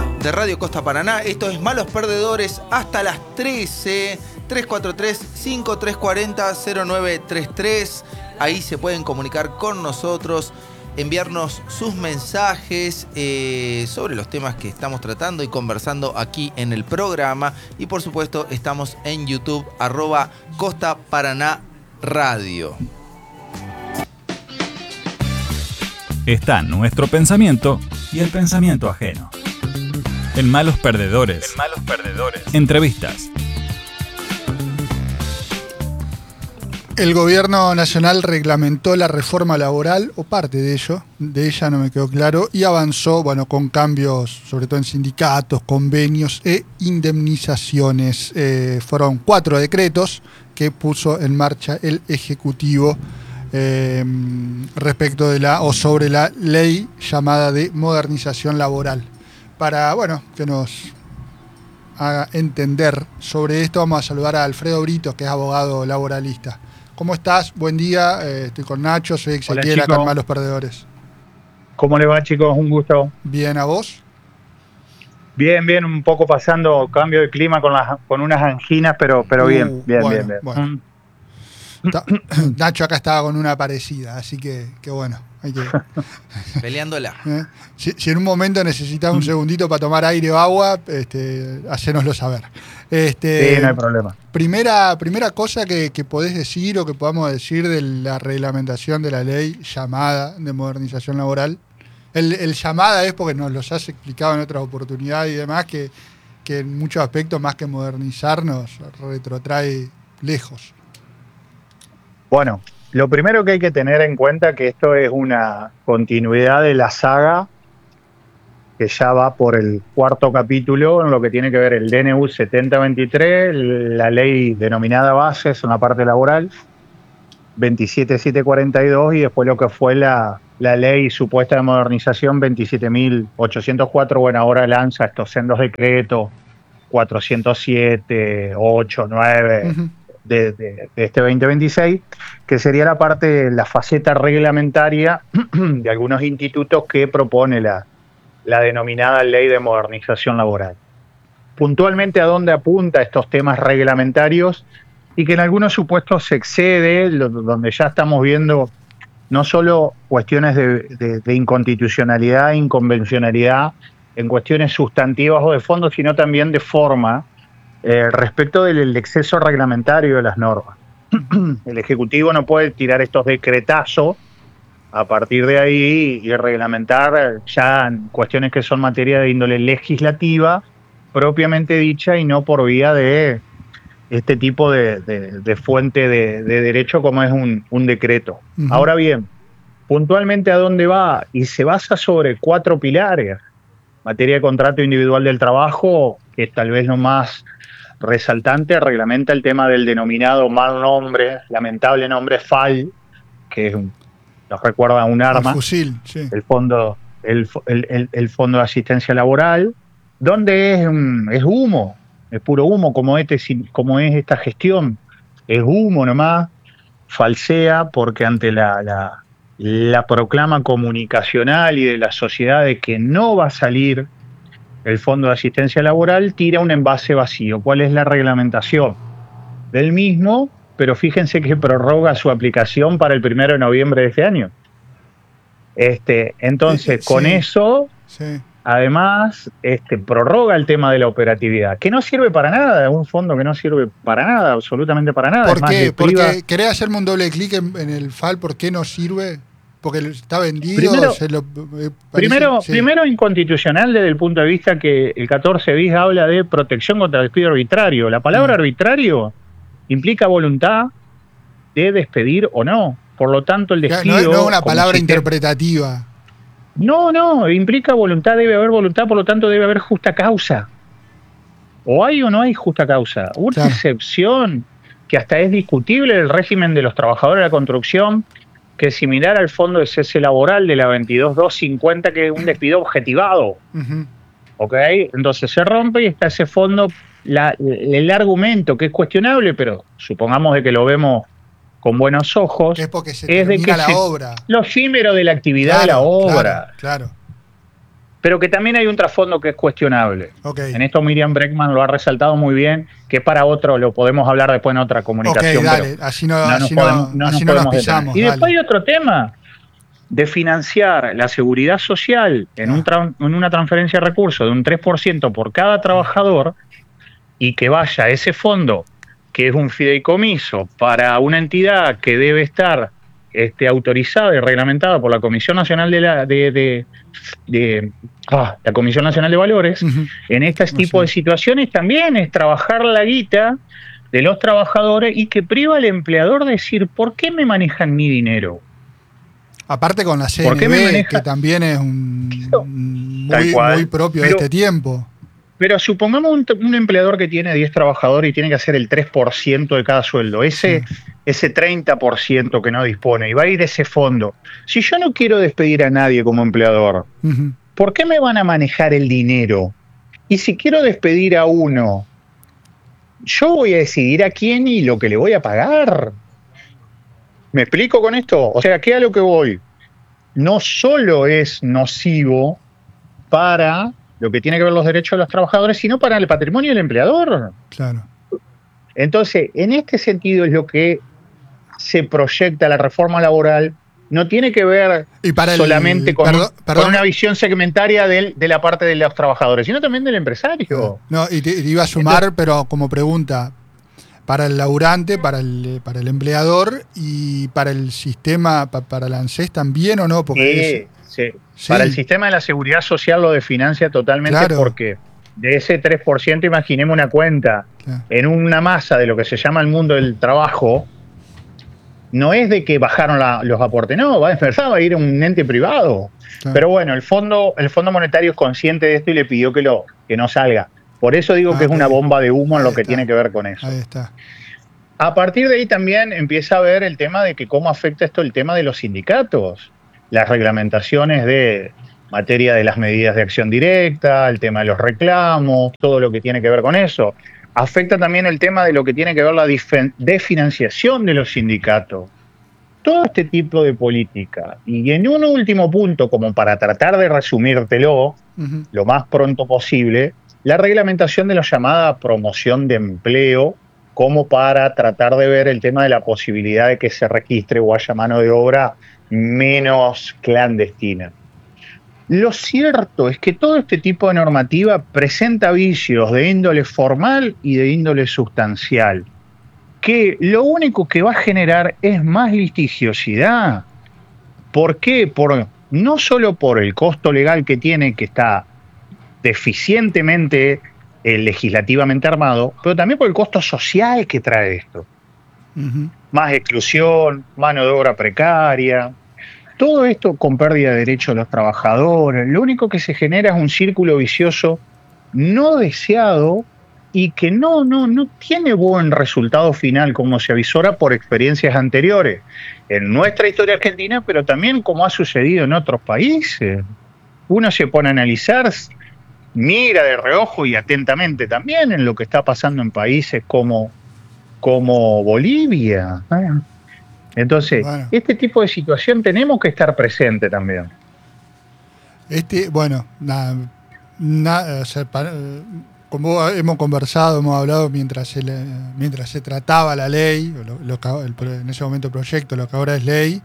de Radio Costa Paraná. Esto es Malos Perdedores hasta las 13. 343-5340-0933. Ahí se pueden comunicar con nosotros, enviarnos sus mensajes sobre los temas que estamos tratando y conversando aquí en el programa. Y por supuesto estamos en YouTube, @Costa Paraná Radio. Está nuestro pensamiento y el pensamiento ajeno. En Malos Perdedores. Entrevistas. El gobierno nacional reglamentó la reforma laboral, o parte de ella no me quedó claro, y avanzó, con cambios, sobre todo en sindicatos, convenios e indemnizaciones. Fueron 4 decretos que puso en marcha el Ejecutivo respecto de sobre la ley llamada de modernización laboral. Para, que nos haga entender sobre esto, vamos a saludar a Alfredo Brito, que es abogado laboralista. ¿Cómo estás? Buen día, estoy con Nacho, soy Ezequiel, acá en Malos Perdedores. ¿Cómo le va, chicos? Un gusto. Bien, ¿a vos? Bien, un poco pasando cambio de clima con unas anginas, pero bien. Bueno. Nacho acá estaba con una parecida, así que bueno, hay que... Peleándola. Si en un momento necesitas un segundito para tomar aire o agua, hacénoslo saber. Sí, no hay problema. Primera cosa que podés decir o que podamos decir de la reglamentación de la ley llamada de modernización laboral. El llamada es porque nos los has explicado en otras oportunidades y demás, que en muchos aspectos, más que modernizarnos, retrotrae lejos. Bueno, lo primero que hay que tener en cuenta es que esto es una continuidad de la saga que ya va por el 4º capítulo en lo que tiene que ver el DNU 7023, la ley denominada bases en la parte laboral, 27742, y después lo que fue la ley supuesta de modernización 27.804, ahora lanza estos sendos decretos 407, 8, 9... De este 2026, que sería la faceta reglamentaria de algunos institutos que propone la denominada Ley de Modernización Laboral. Puntualmente, ¿a dónde apunta estos temas reglamentarios? Y que en algunos supuestos se excede, donde ya estamos viendo no solo cuestiones de inconstitucionalidad e inconvencionalidad en cuestiones sustantivas o de fondo, sino también de forma, respecto del exceso reglamentario de las normas. El Ejecutivo no puede tirar estos decretazos a partir de ahí y reglamentar ya cuestiones que son materia de índole legislativa propiamente dicha y no por vía de este tipo de fuente de derecho como es un decreto. Uh-huh. Ahora bien, puntualmente ¿a dónde va? Y se basa sobre 4 pilares. Materia de contrato individual del trabajo, que es tal vez lo más resaltante, reglamenta el tema del denominado mal nombre, lamentable nombre FAL, que nos recuerda a un arma, fusil, sí. el fondo de asistencia laboral, donde es humo, es puro humo, como es esta gestión, es humo nomás, falsea, porque ante la proclama comunicacional y de la sociedad de que no va a salir el Fondo de Asistencia Laboral, tira un envase vacío. ¿Cuál es la reglamentación del mismo? Pero fíjense que prorroga su aplicación para el 1 de noviembre de este año. Entonces, con eso, además, prorroga el tema de la operatividad, que no sirve para nada, es un fondo que no sirve para nada, absolutamente para nada. ¿Por qué? Porque querés hacerme un doble clic en el FAL, ¿por qué no sirve? Porque está vendido. Primero inconstitucional desde el punto de vista que el 14 bis habla de protección contra el despido arbitrario. La palabra arbitrario implica voluntad de despedir o no. Por lo tanto, el despido... No es una palabra interpretativa. No, implica voluntad, debe haber voluntad, por lo tanto debe haber justa causa. O hay o no hay justa causa. Una excepción que hasta es discutible del régimen de los trabajadores de la construcción, que es similar al fondo de cese laboral de la 22.250, que es un despido objetivado. Uh-huh. ¿Ok? Entonces se rompe y está ese fondo, el argumento que es cuestionable, pero supongamos de que lo vemos con buenos ojos, es porque se termina la obra. Lo efímero de la actividad de la obra. Claro. pero que también hay un trasfondo que es cuestionable. Okay. En esto Miriam Bregman lo ha resaltado muy bien, que para otro lo podemos hablar después en otra comunicación. Dale, pero así no nos nos pisamos. Y después dale. hay otro tema de financiar la seguridad social en una transferencia de recursos de un 3% por cada trabajador y que vaya ese fondo, que es un fideicomiso, para una entidad que debe estar autorizada y reglamentada por la Comisión Nacional la Comisión Nacional de Valores. En este tipo de situaciones también es trabajar la guita de los trabajadores y que priva al empleador de decir, ¿por qué me manejan mi dinero? Aparte con la CNB, que también es muy propio de este tiempo. Pero supongamos un empleador que tiene 10 trabajadores y tiene que hacer el 3% de cada sueldo, ese 30% que no dispone, y va a ir ese fondo. Si yo no quiero despedir a nadie como empleador, ¿por qué me van a manejar el dinero? Y si quiero despedir a uno, yo voy a decidir a quién y lo que le voy a pagar. ¿Me explico con esto? O sea, ¿qué a lo que voy? No solo es nocivo para lo que tiene que ver los derechos de los trabajadores, sino para el patrimonio del empleador. Claro. Entonces, en este sentido es lo que se proyecta la reforma laboral. No tiene que ver solamente con una visión segmentaria de la parte de los trabajadores, sino también del empresario. No, y te iba a sumar, pero como pregunta, para el laburante, para el empleador y para el sistema, para la ANSES también, ¿o no? Porque sí. Para el sistema de la seguridad social lo desfinancia totalmente, claro, porque de ese 3%, imaginemos una cuenta, claro, en una masa de lo que se llama el mundo del trabajo, no es de que bajaron los aportes, no, va a ir a un ente privado. Claro. Pero bueno, el Fondo Monetario es consciente de esto y le pidió que no salga. Por eso digo que es una bomba de humo en lo que tiene que ver con eso. Ahí está. A partir de ahí también empieza a ver el tema de que cómo afecta esto el tema de los sindicatos. Las reglamentaciones de materia de las medidas de acción directa, el tema de los reclamos, todo lo que tiene que ver con eso. Afecta también el tema de lo que tiene que ver la desfinanciación de los sindicatos. Todo este tipo de política. Y en un último punto, como para tratar de resumírtelo lo más pronto posible, la reglamentación de la llamada promoción de empleo, como para tratar de ver el tema de la posibilidad de que se registre o haya mano de obra menos clandestina. Lo cierto es que todo este tipo de normativa presenta vicios de índole formal y de índole sustancial, que lo único que va a generar es más litigiosidad. ¿Por qué? No solo por el costo legal que tiene, que está deficientemente legislativamente armado, pero también por el costo social que trae esto. Más exclusión, mano de obra precaria, todo esto con pérdida de derechos de los trabajadores. Lo único que se genera es un círculo vicioso no deseado y que no tiene buen resultado final, como se avisora por experiencias anteriores en nuestra historia argentina, pero también como ha sucedido en otros países. Uno se pone a analizar, mira de reojo y atentamente también en lo que está pasando en países como Bolivia. Entonces, bueno, este tipo de situación tenemos que estar presente también. Como hemos conversado, hemos hablado mientras se trataba la ley, en ese momento proyecto, lo que ahora es ley,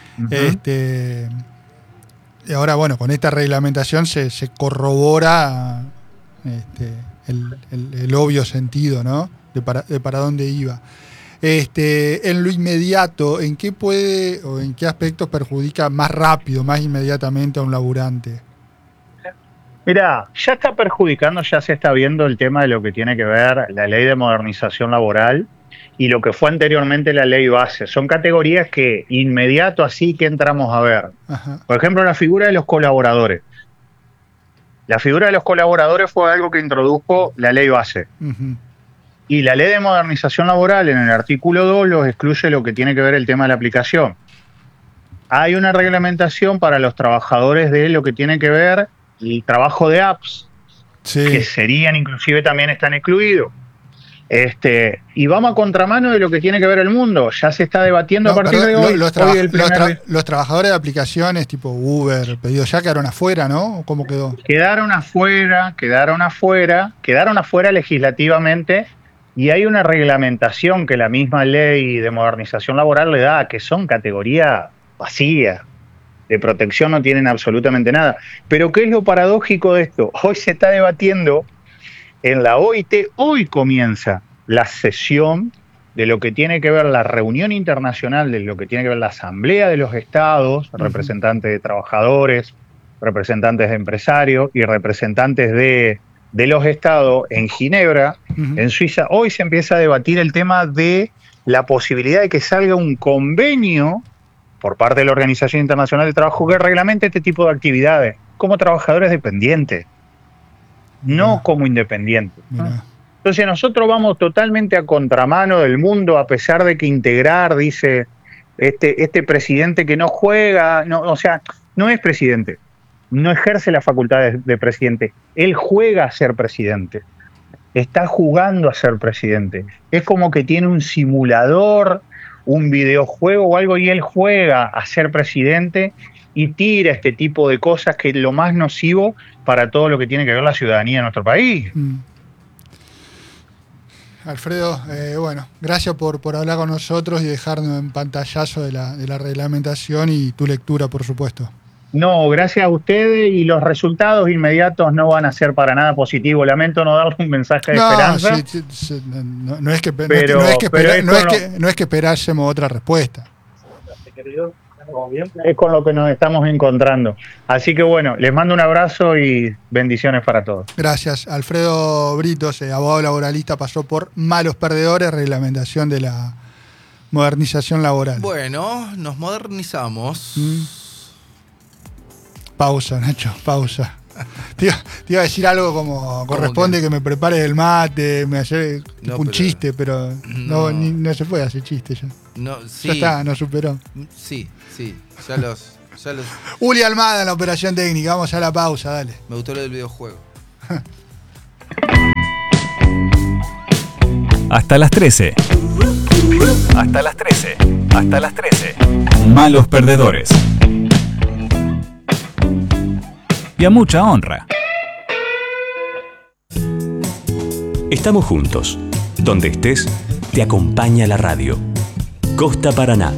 y ahora, bueno, con esta reglamentación se corrobora el obvio sentido, ¿no? De para dónde iba. En lo inmediato, ¿en qué puede o en qué aspectos perjudica más rápido, más inmediatamente a un laburante? Mirá, ya está perjudicando, ya se está viendo el tema de lo que tiene que ver la ley de modernización laboral y lo que fue anteriormente la ley base. Son categorías que inmediato así que entramos a ver. Ajá. Por ejemplo, la figura de los colaboradores. La figura de los colaboradores fue algo que introdujo la ley base. Y la ley de modernización laboral en el artículo 2 los excluye lo que tiene que ver el tema de la aplicación. Hay una reglamentación para los trabajadores de lo que tiene que ver el trabajo de apps, sí, que serían inclusive también están excluidos. Y vamos a contramano de lo que tiene que ver el mundo. Ya se está debatiendo a partir de hoy. Los trabajadores de aplicaciones tipo Uber, Pedido Ya quedaron afuera, ¿no? ¿Cómo quedó? Quedaron afuera legislativamente, y hay una reglamentación que la misma ley de modernización laboral le da, que son categoría vacía. De protección no tienen absolutamente nada. Pero ¿qué es lo paradójico de esto? Hoy se está debatiendo en la OIT, hoy comienza la sesión de lo que tiene que ver la reunión internacional, de lo que tiene que ver la Asamblea de los Estados, representantes de trabajadores, representantes de empresarios y representantes de los Estados en Ginebra, en Suiza. Hoy se empieza a debatir el tema de la posibilidad de que salga un convenio por parte de la Organización Internacional del Trabajo que reglamente este tipo de actividades como trabajadores dependientes, no como independientes. Entonces nosotros vamos totalmente a contramano del mundo, a pesar de que integrar, dice este presidente que no juega, no, o sea, no es presidente, no ejerce las facultades de presidente, él juega a ser presidente, está jugando a ser presidente. Es como que tiene un simulador, un videojuego o algo, y él juega a ser presidente y tira este tipo de cosas que es lo más nocivo para todo lo que tiene que ver la ciudadanía de nuestro país. Alfredo, bueno, gracias por hablar con nosotros y dejarnos en pantallazo de la reglamentación y tu lectura, por supuesto. No, gracias a ustedes, y los resultados inmediatos no van a ser para nada positivos. Lamento no darle un mensaje de esperanza. No es que esperásemos otra respuesta. Es con lo que nos estamos encontrando. Así que bueno, les mando un abrazo y bendiciones para todos. Gracias. Alfredo Britos, abogado laboralista, pasó por Malos Perdedores, reglamentación de la modernización laboral. Bueno, nos modernizamos. Pausa, Nacho, pausa. Te iba a decir algo como corresponde que me prepares el mate, me hace un chiste, pero no se puede hacer chiste ya. No, sí. Ya está, nos superó. Sí, ya los... Uli Almada en la operación técnica, vamos a la pausa, dale. Me gustó lo del videojuego. Hasta las 13. Hasta las 13. Hasta las 13. Malos Perdedores. Y a mucha honra. Estamos juntos. Donde estés, te acompaña la radio. Costa Paraná,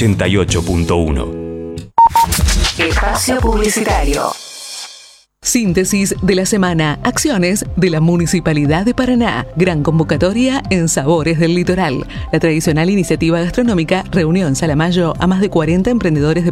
88.1. Espacio publicitario. Síntesis de la semana. Acciones de la Municipalidad de Paraná. Gran convocatoria en Sabores del Litoral. La tradicional iniciativa gastronómica reunió en Salamayo a más de 40 emprendedores de